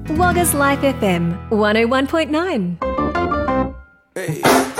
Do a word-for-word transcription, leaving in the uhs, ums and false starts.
Wagga's Life F M one oh one point nine. Hey.